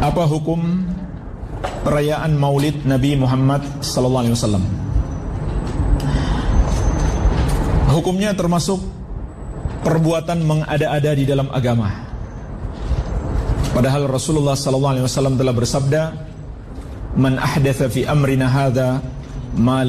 Apa hukum perayaan Maulid Nabi Muhammad sallallahu alaihi wasallam? Hukumnya termasuk perbuatan mengada-ada di dalam agama. Padahal Rasulullah sallallahu alaihi wasallam telah bersabda, "Man ahdatsa fi amrina hadza ma